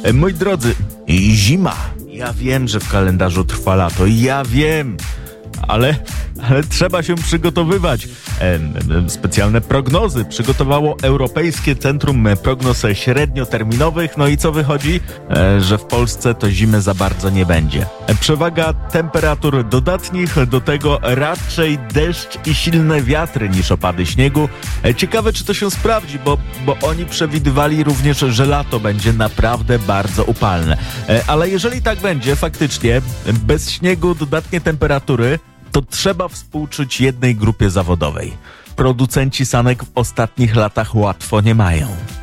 Moi drodzy, zima. Ja wiem, że w kalendarzu trwa lato. Ja wiem. Ale trzeba się przygotowywać. Specjalne prognozy przygotowało Europejskie Centrum Prognoz Średnioterminowych. No i co wychodzi? Że w Polsce to zimy za bardzo nie będzie. Przewaga temperatur dodatnich, do tego raczej deszcz i silne wiatry niż opady śniegu. Ciekawe, czy to się sprawdzi, bo oni przewidywali również, że lato będzie naprawdę bardzo upalne. Ale jeżeli tak będzie, faktycznie, bez śniegu, dodatnie temperatury, to trzeba współczuć jednej grupie zawodowej. Producenci sanek w ostatnich latach łatwo nie mają.